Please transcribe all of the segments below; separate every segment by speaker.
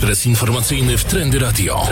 Speaker 1: Ekspres informacyjny w Trendy Radio.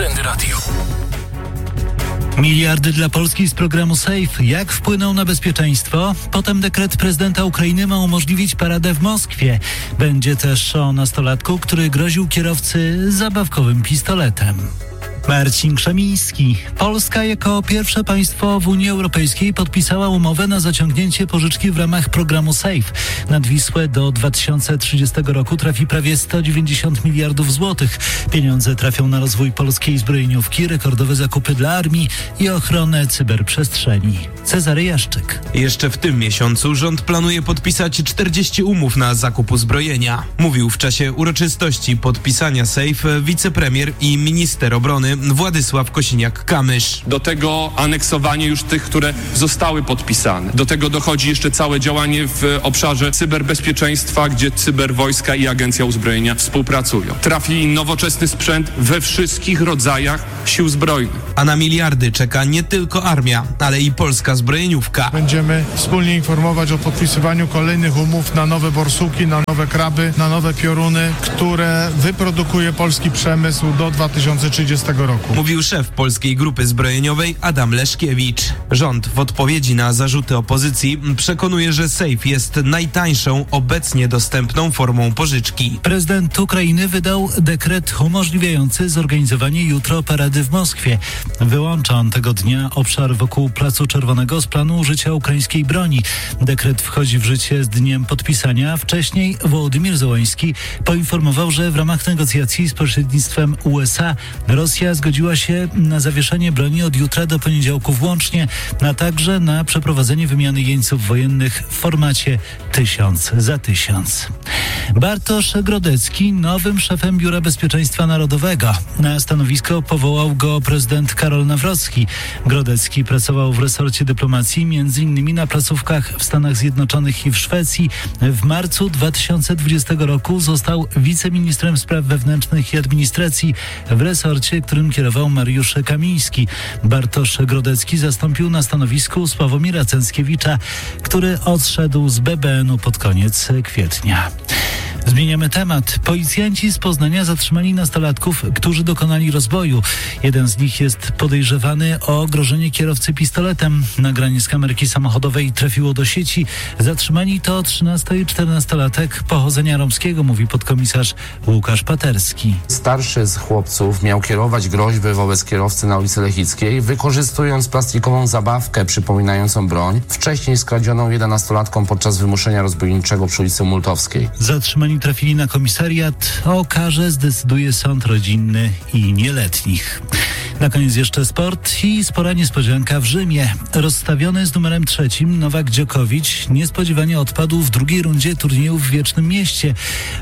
Speaker 2: Miliardy dla Polski z programu SAFE. Jak wpłyną na bezpieczeństwo? Potem dekret prezydenta Ukrainy ma umożliwić paradę w Moskwie. Będzie też o nastolatku, który groził kierowcy zabawkowym pistoletem. Marcin Krzemiński. Polska jako pierwsze państwo w Unii Europejskiej podpisała umowę na zaciągnięcie pożyczki w ramach programu SAFE. Nad Wisłę do 2030 roku trafi prawie 190 miliardów złotych. Pieniądze trafią na rozwój polskiej zbrojeniówki, rekordowe zakupy dla armii i ochronę cyberprzestrzeni. Cezary Jaszczyk.
Speaker 3: Jeszcze w tym miesiącu rząd planuje podpisać 40 umów na zakup uzbrojenia. Mówił w czasie uroczystości podpisania SAFE wicepremier i minister obrony Władysław Kosiniak-Kamysz.
Speaker 4: Do tego aneksowanie już tych, które zostały podpisane. Do tego dochodzi jeszcze całe działanie w obszarze cyberbezpieczeństwa, gdzie cyberwojska i Agencja Uzbrojenia współpracują. Trafi nowoczesny sprzęt we wszystkich rodzajach sił zbrojnych.
Speaker 3: A na miliardy czeka nie tylko armia, ale i polska zbrojeniówka.
Speaker 5: Będziemy wspólnie informować o podpisywaniu kolejnych umów na nowe borsuki, na nowe kraby, na nowe pioruny, które wyprodukuje polski przemysł do 2030 roku.
Speaker 3: Mówił szef Polskiej Grupy Zbrojeniowej Adam Leszkiewicz. Rząd w odpowiedzi na zarzuty opozycji przekonuje, że SAFE jest najtańszą obecnie dostępną formą pożyczki.
Speaker 2: Prezydent Ukrainy wydał dekret umożliwiający zorganizowanie jutro parady w Moskwie. Wyłącza on tego dnia obszar wokół Placu Czerwonego z planu użycia ukraińskiej broni. Dekret wchodzi w życie z dniem podpisania. Wcześniej Wołodymyr Zełański poinformował, że w ramach negocjacji z pośrednictwem USA Rosja zgodziła się na zawieszenie broni od jutra do poniedziałku włącznie, a także na przeprowadzenie wymiany jeńców wojennych w formacie 1000 za 1000. Bartosz Grodecki nowym szefem Biura Bezpieczeństwa Narodowego. Na stanowisko powołał go prezydent Karol Nawrocki. Grodecki pracował w resorcie dyplomacji, m.in. na placówkach w Stanach Zjednoczonych i w Szwecji. W marcu 2020 roku został wiceministrem spraw wewnętrznych i administracji w resorcie, którym kierował Mariusz Kamiński. Bartosz Grodecki zastąpił na stanowisku Sławomira Cęckiewicza, który odszedł z BBN-u pod koniec kwietnia. Zmieniamy temat. Policjanci z Poznania zatrzymali nastolatków, którzy dokonali rozboju. Jeden z nich jest podejrzewany o grożenie kierowcy pistoletem. Nagranie z kamerki samochodowej trafiło do sieci. Zatrzymani to 13- i 14-latek pochodzenia romskiego, mówi podkomisarz Łukasz Paterski.
Speaker 6: Starszy z chłopców miał kierować groźby wobec kierowcy na ulicy Lechickiej, wykorzystując plastikową zabawkę przypominającą broń, wcześniej skradzioną 11-latką podczas wymuszenia rozbójniczego przy ulicy Multowskiej.
Speaker 2: Zatrzymani trafili na komisariat. O karze zdecyduje sąd rodzinny i nieletnich. Na koniec jeszcze sport i spora niespodzianka w Rzymie. Rozstawiony z numerem 3 Nowak Dżokowicz niespodziewanie odpadł w drugiej rundzie turnieju w Wiecznym Mieście.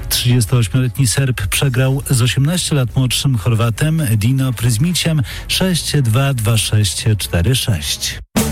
Speaker 2: 38-letni Serb przegrał z 18 lat młodszym Chorwatem Dino Pryzmiciem 6-2, 2-6, 4-6.